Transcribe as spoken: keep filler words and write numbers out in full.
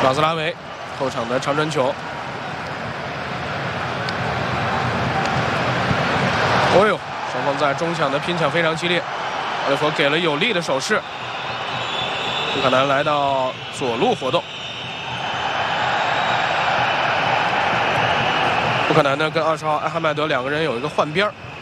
马兹拉维后场的长传球。哦呦，双方在中场的拼抢非常激烈，奥利弗给了有力的手势。布坎南来到左路活动，布坎南呢跟二十号艾哈迈德两个人有一个换边儿。